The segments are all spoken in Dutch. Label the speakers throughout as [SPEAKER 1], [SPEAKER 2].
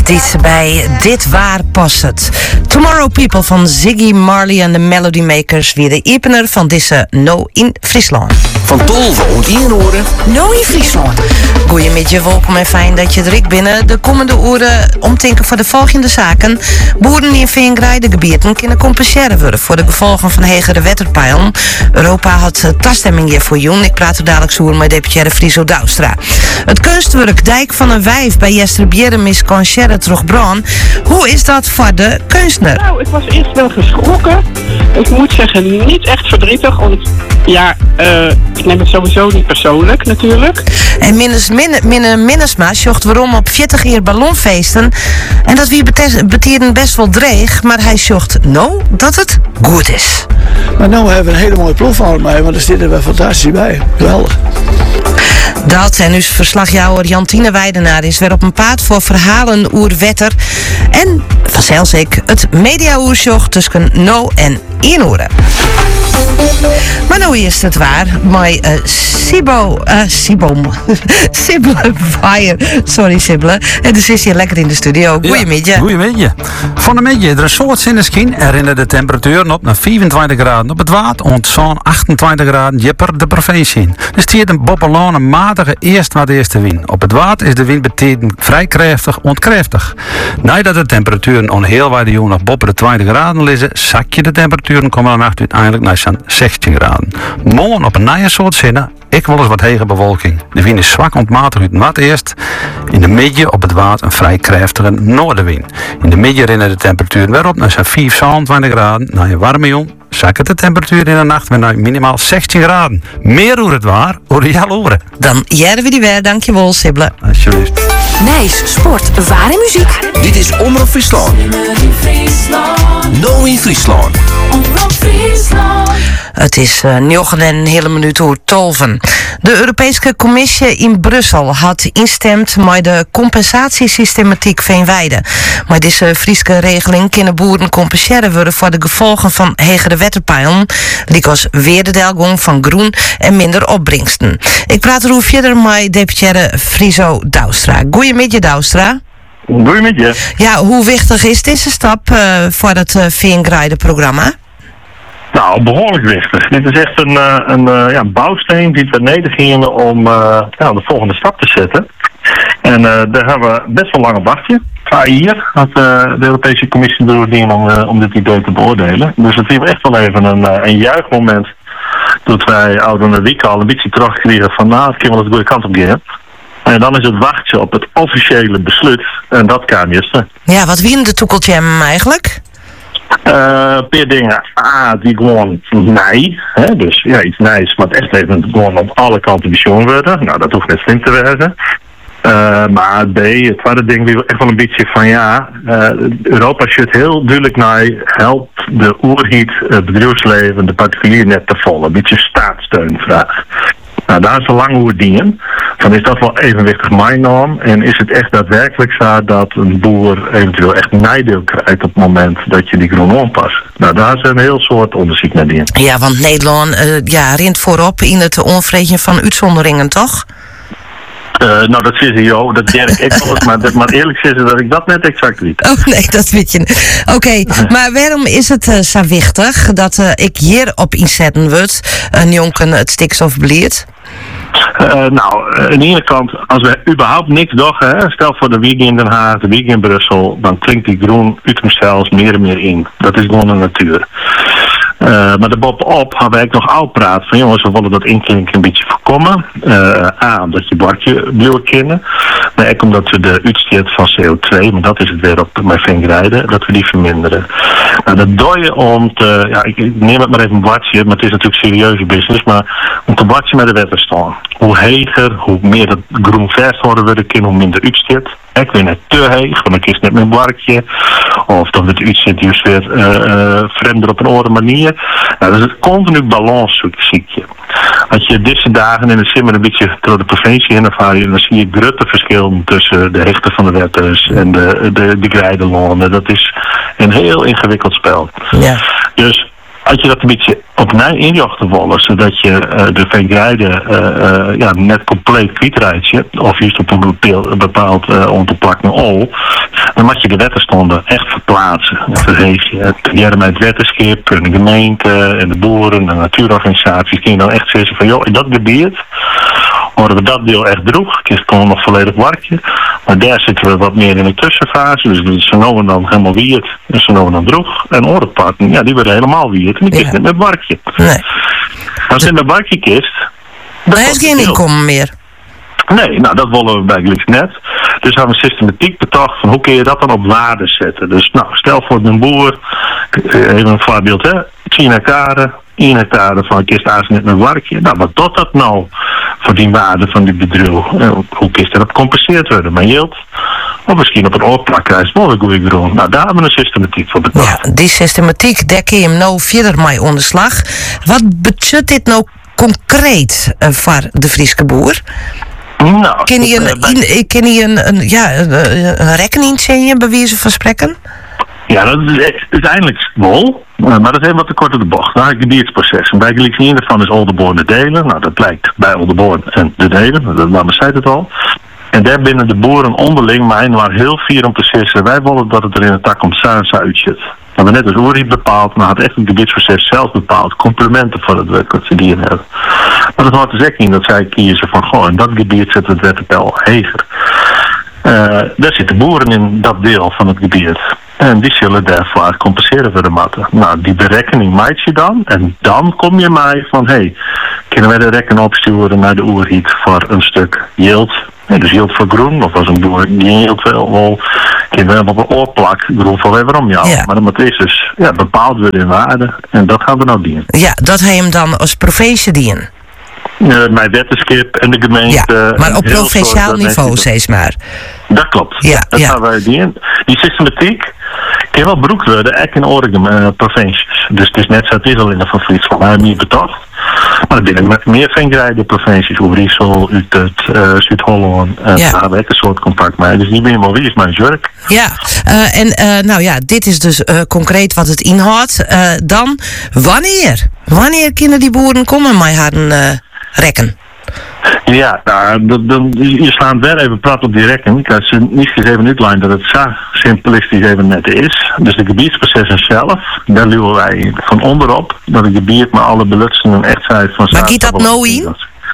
[SPEAKER 1] dit bij Dit Waar Past Het. Tomorrow People van Ziggy Marley en de Melody Makers weer de opener van deze No in Friesland.
[SPEAKER 2] Van Tolve en Inhoren.
[SPEAKER 1] No in Friesland. Goedemiddag, welkom en fijn dat je er binnen. De komende uren omtinken voor de volgende zaken. Boeren in Veengraai, de gebieden kunnen compenseren worden voor de gevolgen van hegere wetterpeilen. Europa had taststemming hier voor Joen. Ik praat er dadelijk zo met deputaire Friso Douwstra. Het kunstwerk Dijk van een Wijf bij Jester Bjerem is Concierre Trogbrand. Hoe is dat voor de kunstenaar?
[SPEAKER 3] Nou, ik was eerst wel geschrokken. Ik moet zeggen, niet echt verdrietig. Want ja, ik neem het sowieso niet persoonlijk natuurlijk.
[SPEAKER 1] En Minnesma zocht waarom op 40 jaar ballonfeesten. En dat wie betieren best wel dreig. Maar hij zocht dat het goed is.
[SPEAKER 4] Maar nu hebben we een hele mooie proef van mij. Want er zitten we fantastisch bij. Geweldig.
[SPEAKER 1] Dat en uw verslagjouwer Jantine Weidenaar is weer op een paard voor verhalen oer wetter. En vanzelfs ik het mediaoersjoch tussen no en inhoren. Maar nou is het waar. Mijn Sibylle Fire. Sorry Sibylle. En dus is hier lekker in de studio. Goedemiddag.
[SPEAKER 5] Goedemiddag. Van de middag er een soort zinneskin herinnert de temperaturen op naar 24 graden op het water en zo'n 28 graden jipper de provincie in. Dus het is een bobbelone matige eerste wind. Op het water is de wind betekent vrij krachtig ontkrachtig. Nadat de temperaturen on heel waar de jongen nog boven de 20 graden liggen, zak je de temperaturen komen dan uiteindelijk naar zo'n 16 graden. Morgen op een nieuwe soort zinnen. Ik wil eens wat hege bewolking. De wind is zwak ontmatig uit wat eerst. In de midden op het water een vrij krachtige noordenwind. In de midden rennen de temperaturen weer op naar zo'n 27 graden. Na je warme jong zakken de temperatuur in de nacht weer naar minimaal 16 graden. Meer hoe het waar, hoor je al horen.
[SPEAKER 1] Dan jaren we die weer, dankjewel Sibylle.
[SPEAKER 5] Alsjeblieft.
[SPEAKER 6] Nijs, sport, waar en muziek.
[SPEAKER 2] Dit is Omroep Friesland. No in Friesland.
[SPEAKER 1] Het is 9 en een hele minuut over 12. De Europese Commissie in Brussel had instemd met de compensatiesystematiek Veenweide. Met deze Friese regeling kunnen boeren compenseren worden voor de gevolgen van hegere wetterpeilen, likos weer de delgong van groen en minder opbrengsten. Ik praat er verder met deputaire Friso Douwstra. Goedemiddag Douwstra.
[SPEAKER 7] Goedemiddag.
[SPEAKER 1] Ja, hoe wichtig is deze stap voor het Veengraide-programma?
[SPEAKER 7] Nou, behoorlijk wichtig. Dit is echt een bouwsteen die we neder gingen om de volgende stap te zetten. En daar hebben we best wel lang op wachtje. 2 jaar had de Europese Commissie doorgedaan om dit idee te beoordelen. Dus het was echt wel even een juichmoment. Toen wij oude week al een beetje terugkregen van het kan wel de goede kant op gaan. En dan is het wachten op het officiële besluit. En dat kan eerst.
[SPEAKER 1] Ja, wat wie in de toekomst eigenlijk?
[SPEAKER 7] Per dingen. Die gewoon nee. Hè? Dus ja, iets nijs, maar het echt even gewoon op alle kanten visioen worden. Nou, dat hoeft net slim te werken. Maar B, het tweede ding wie echt wel een beetje van Europa zit heel duidelijk naar helpt de oerhiet, het bedrijfsleven, de particulier net te volgen. Een beetje staatssteunvraag. Nou, daar is al lang hoe dienen. Dan is dat wel evenwichtig mijn norm. En is het echt daadwerkelijk zo dat een boer eventueel echt nadeel krijgt op het moment dat je die groen onpast? Nou, daar is een heel soort onderzoek naar dienen.
[SPEAKER 1] Ja, want Nederland rint voorop in het onvreden van uitzonderingen, toch?
[SPEAKER 7] Nou, dat zit je, dat denk ik wel, maar eerlijk zeggen dat ik dat net exact weet.
[SPEAKER 1] Oh nee, dat weet je. Oké, maar waarom is het zo wichtig dat ik hier op inzetten word, jonken het stikstofbeleid?
[SPEAKER 7] Nou, aan de ene kant, als we überhaupt niks doen, stel voor de week in Den Haag, de week in Brussel, dan klinkt die groen uit zichzelf meer en meer in. Dat is gewoon de natuur. Maar daarbovenop hebben we nog oud praat van jongens, we willen dat inklinken een beetje voorkomen. Omdat je bordje blijven kennen. Maar ook omdat we de uitstoot van CO2, maar dat is het weer op mijn vingerrijden, dat we die verminderen. Nou, dat doe je om te, ik neem het maar even een bordje, maar het is natuurlijk serieuze business, maar om te bordje met de wet te staan. Hoe heger, hoe meer dat groen vers worden we kunnen, hoe minder uitstoot. Ik weet net te heeg, want dan kies net met een barkje. Of dan wordt iets juist weer vreemder op een andere manier. Nou, dat is het continu balans ziekje. Als je deze dagen in de simmer een beetje door de provincie heen ervaart, dan zie je grote verschillen tussen de hechten van de wetters en de grijdelonen. Dat is een heel ingewikkeld spel.
[SPEAKER 1] Ja.
[SPEAKER 7] Dus Als je dat een beetje opnieuw injochten willen, zodat je de veengrijden net compleet kwijtrijdt, of juist op een bepaald onderplakken ol, dan moet je de wetterstonden echt verplaatsen. En verheeg je. Met het wetenschap en de gemeente en de boeren en de natuurorganisaties kun je dan echt zeggen van joh, in dat gebied worden we dat deel echt droeg. Het is gewoon nog volledig warkje. Maar daar zitten we wat meer in de tussenfase. Dus ze noemen dan helemaal wierd en ze noemen dan droeg. En orenparten, ja, die worden helemaal wierd. En die kist niet met warkje.
[SPEAKER 1] Nee.
[SPEAKER 7] Als in de warkje kist...
[SPEAKER 1] Er is geen inkomen meer.
[SPEAKER 7] Nee, nou dat willen we bij Glicks net. Dus hebben we systematiek bedacht van hoe kun je dat dan op waarde zetten. Dus nou, stel voor een boer, even een voorbeeld hè, 10 hectare, 1 hectare van kist net met warkje. Nou, wat doet dat nou voor die waarde van die bedrijf? Hoe kist dat gecompenseerd worden? Maar yield? Of misschien op een oorplakreis, wel een goede grond. Nou, daar hebben we een systematiek voor bedacht.
[SPEAKER 1] Ja, die systematiek, daar kun je hem nou verder mee aan de slag. Wat betekent dit nou concreet voor de Friese boer?
[SPEAKER 7] Nou,
[SPEAKER 1] Ken je een rekening zien, bij wijze van spreken?
[SPEAKER 7] Ja, dat is uiteindelijk wel, maar dat is helemaal te kort op de bocht. Dan heb ik een gebiedsproces. En bij Glicks een daarvan is Oldenborn de Delen. Nou, dat blijkt bij Oldenborn en de Delen, dat zei het al. En daar binnen de boeren onderling, maar waar heel fier om te zeggen, wij willen dat het er in de tak om Saans uitzit. We hebben net als Oeri bepaald, maar had echt een gebiedsproces zelf bepaald. Complimenten voor het werk wat ze hier hebben. Maar dat houdt dus echt niet dat zij kiezen van, goh, in dat gebied zit het wettenpel heger. Daar zitten boeren in dat deel van het gebied. En die zullen daarvoor compenseren voor de matten. Nou, die berekening maakt je dan. En dan kom je mij van, kunnen wij de rekening opsturen naar de oerhiet voor een stuk yield. Dus yield voor groen, of als een boer die yield wel, kunnen we op een oorplak groen voor waarom jou. Ja. Maar dan moet het dus bepaald worden in waarde. En dat gaan we nou dienen.
[SPEAKER 1] Ja, dat hij hem dan als provincie dienen.
[SPEAKER 7] Mijn wetenschap en de gemeente.
[SPEAKER 1] Ja, maar op provinciaal niveau steeds maar.
[SPEAKER 7] Dat klopt. Ja, dat gaan wij dienen. Die systematiek kan wel beroekt worden, echt in andere provincies. Dus het is net zo, het is al in de Van Friesland, maar niet betocht. Maar er binnen met meer veengrijden provincies, Overijssel, Utrecht, Zuid-Holland, daar werkt een soort compact mee. Dus niet meer maar wie is mijn jurk.
[SPEAKER 1] Ja, dit is dus concreet wat het inhoudt. Dan, wanneer kunnen die boeren komen met haar rekken?
[SPEAKER 7] Ja, nou, je slaat weer even plat op die rekening. Ik had niet even uitlijnen dat het zo simplistisch even net is. Dus de gebiedsprocessen zelf, daar luwen wij van onderop. Dat het gebied met alle belutsingen echt zijn van...
[SPEAKER 1] Maar giet dat nou in?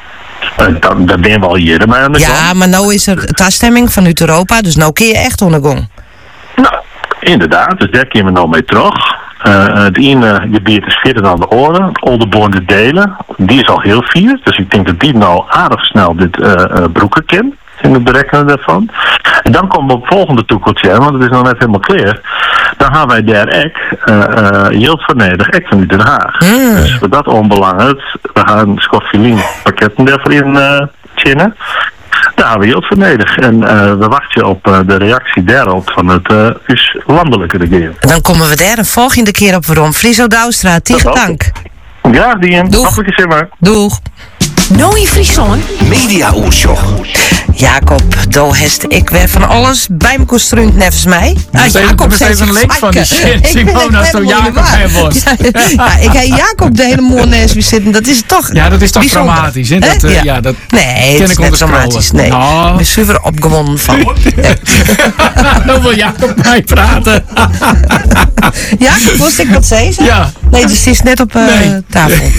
[SPEAKER 7] Dat ben je wel hier. Maar
[SPEAKER 1] maar nou is er afstemming vanuit Europa, dus nou kun je echt ondergang.
[SPEAKER 7] Nou, inderdaad, dus daar komen we nou mee terug. Het ene gebied is verder dan de orde, het Oldenborn de Delen. Die is al heel fier, dus ik denk dat die nou aardig snel dit broeken kent. In het berekenen daarvan. En dan komen we op het volgende toekomst, want het is nog net helemaal clear. Dan gaan wij daar yield vernedigen, echt van Den Haag. Dus voor dat onbelangrijk, we gaan Schoffielien pakketten daarvoor in chinnen. Daar gaan we yield vernedigen. En we wachten op de reactie daarop van het landelijke regering.
[SPEAKER 1] Dan komen we daar een volgende keer op waarom. Friso Douwstra, tegen dank.
[SPEAKER 7] Graag dien.
[SPEAKER 1] Doeg.
[SPEAKER 7] Hartelijk zeg maar.
[SPEAKER 1] Doeg.
[SPEAKER 6] Nooie Friesland.
[SPEAKER 2] Media Oorschot.
[SPEAKER 1] Jacob, dohest, ik werd van alles bij me kostrunt nevens mij.
[SPEAKER 8] Jacob zegt even een link van die shit. Simona, zo Jacob hij wordt.
[SPEAKER 1] Ja, ik heb Jacob de hele morgen naast me zitten. Dat is toch.
[SPEAKER 8] Ja, dat is toch
[SPEAKER 1] bijzonder.
[SPEAKER 8] dramatisch. Hè? Dat, dat
[SPEAKER 1] nee, het is net dramatisch. Nee, ik ben super opgewonden van.
[SPEAKER 8] Dan wil Jacob mij praten.
[SPEAKER 1] Jacob, moest ik wat zeggen?
[SPEAKER 8] Ja.
[SPEAKER 1] Nee, dus het is net op tafel.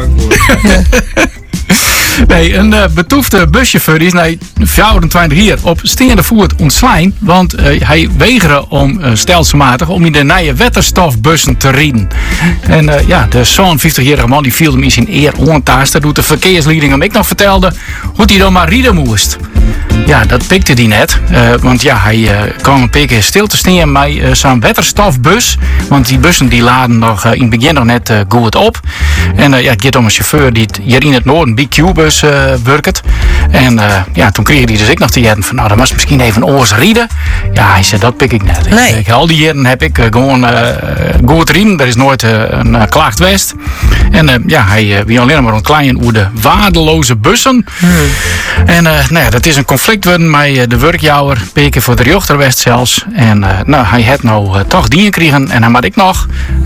[SPEAKER 8] Nee, een betoefde buschauffeur die is na 24 jaar op steende voet ontslaan, want hij weigerde om stelselmatig om in de nieuwe waterstofbussen te rijden. En de zo'n 50-jarige man die viel hem in zijn eer ontaast. Dat doet de verkeersleiding hem ik nog vertelde hoe hij dan maar rijden moest. Ja, dat pikte hij net, want hij kwam een paar keer stil te staan met zo'n waterstofbus, want die bussen die laden nog in het begin nog net goed op. En het gaat om een chauffeur die hier in het noorden bij Cuba postbus werkt. En toen kreeg hij dus ik nog te jaren van, nou, dan was misschien even oors rieden. Ja, hij zei, dat pik ik net.
[SPEAKER 1] Nee.
[SPEAKER 8] Al die jaren heb ik gewoon goed rieden. Er is nooit een klacht geweest. En hij wie alleen maar een klein over de waardeloze bussen. En dat is een conflict worden met de werkjouwer, peken voor de Jochterwest zelfs. En hij had nou toch dingen gekregen en dan had ik nog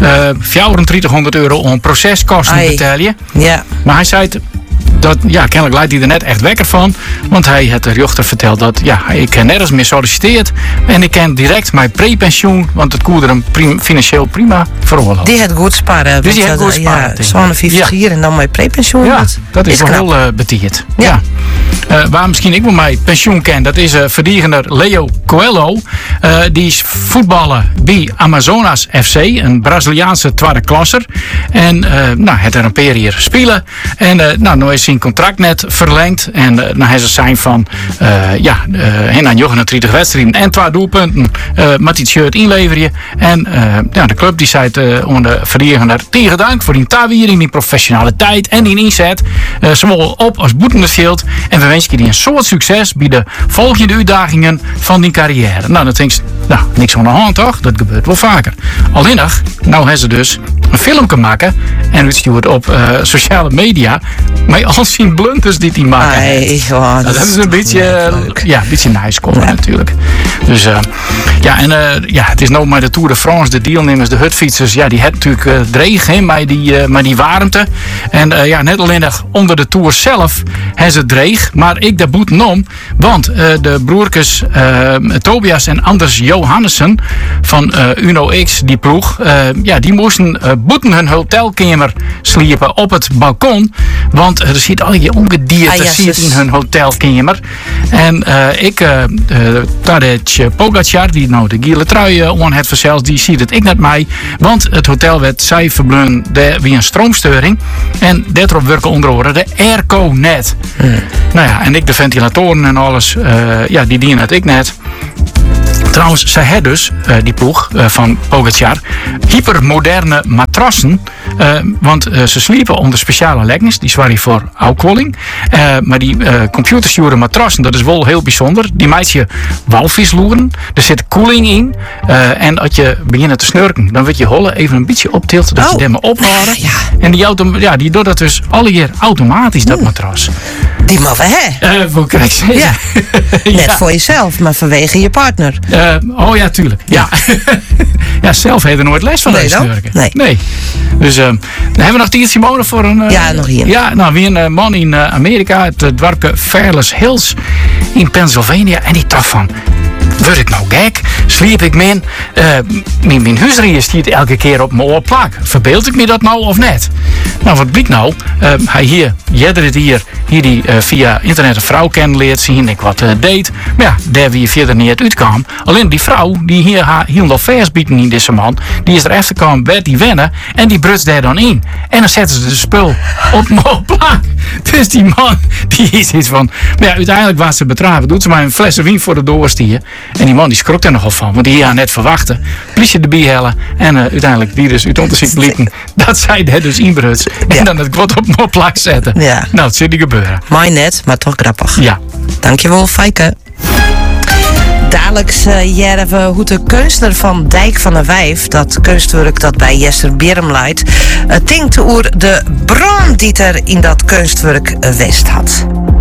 [SPEAKER 8] €3400 om proceskosten betalen.
[SPEAKER 1] Ja.
[SPEAKER 8] Maar hij zei dat, kennelijk leidt hij er net echt wekker van. Want hij had de rechter verteld dat, ik nergens meer solliciteerd. En ik ken direct mijn prepensioen, want het koerde hem financieel prima veroorloven.
[SPEAKER 1] Die had goed sparen.
[SPEAKER 8] Dus die had goed sparen.
[SPEAKER 1] Ja, zo'n 50 hier en dan mijn prepensioen.
[SPEAKER 8] Ja, dat is wel
[SPEAKER 1] knap.
[SPEAKER 8] heel betierd.
[SPEAKER 1] Ja.
[SPEAKER 8] Waar misschien ik wel mijn pensioen ken, dat is verdediger Leo Coelho. Die is voetballer bij Amazonas FC, een Braziliaanse tweede klasser. En het er een paar hier spelen. En nu is zijn contract net verlengd. En nou hij ze zijn van hen aan 39 wedstrijden en 2 doelpunten met die shirt inleveren. En de club die zei onder verdediger tegen dank voor die tawiering, die professionaliteit en die inzet. Zowel op als boet in het veld. En we wensen je die een soort succes bij de volgende uitdagingen van die carrière. Nou, dat denk je, niks aan de hand toch? Dat gebeurt wel vaker. Alleen nog, nou hebben ze dus een film kunnen maken en uitstuurt op sociale media met al zijn blunders die hij maken. Dat hebben ze een beetje nice komen natuurlijk. Dus het is nou met de Tour de France, de deelnemers, de hutfietsers, die het natuurlijk dreig met die warmte. En net alleen nog onder de Tour zelf hebben ze dreig, maar ik de boeten om, want de broertjes Tobias en Anders Johannessen van Uno X, die ploeg, die moesten boeten hun hotelkamer sliepen op het balkon, want er zit al je ongedierte in hun hotelkamer. En Tadej Pogacar, die nou de gele trui aan het verzeld, die ziet het ik net mij, want het hotel werd zij verblunden wie een stroomstoring en daarop werken onder andere de airco net. En ik de ventilatoren en alles, die dienen het ik net. Trouwens, zij had dus, die ploeg van Pogacar, hypermoderne matrassen. Want ze sliepen onder speciale leggings. Die waren voor afkoeling. Maar die computerstuurde matrassen, dat is wel heel bijzonder. Die maakt je walvisloeren. Er zit koeling in. En als je begint te snurken, dan wordt je hollen even een beetje optilt. Dat je hem ophalen. En die doet dat dus alle keer automatisch, dat matras.
[SPEAKER 1] Die mag we hè?
[SPEAKER 8] Hoe kan ik zeggen?
[SPEAKER 1] Ja. Net voor jezelf, maar vanwege je partner.
[SPEAKER 8] Tuurlijk. Ja. Zelf heeft er nooit les van snurken. Nee. Dus hebben we nog die Simone voor een...
[SPEAKER 1] nog hier.
[SPEAKER 8] Ja, weer een man in Amerika, het dorpje Fairless Hills in Pennsylvania. En die dacht van, word ik nou gek? Sliep ik min? Mijn huisrie stiert elke keer op mijn oorplak. Verbeeld ik me dat nou of net? Nou, wat blijkt nou? Hij hier die via internet een vrouw kennen leert zien, ik wat deed. Maar daar wie verder niet uitkwam. Alleen die vrouw, die hier heel vers bieden in deze man, die is er even gekomen, werd die wennen en die brutst daar dan in. En dan zetten ze de spul op mijn oorplak. Dus die man, die is iets van... Maar uiteindelijk was ze betraven. Doet ze maar een fles wien voor de doorstier. En die man die schrok er nogal van. Want die had net verwachten. Politie erbij hellen. En uiteindelijk die dus uit onderzoek blikken. Dat zij daar dus inbrutst. En dan het kwart op mijn plak zetten.
[SPEAKER 1] Ja.
[SPEAKER 8] Nou, het zit niet gebeuren.
[SPEAKER 1] Mooi net, maar toch grappig.
[SPEAKER 8] Ja.
[SPEAKER 1] Dankjewel, Fijke. Dadelijks jaren we hoe de kunstenaar van Dijk van der Wijf, dat kunstwerk dat bij Jester Bierum leidt, tinkt oer de bron die er in dat kunstwerk west had.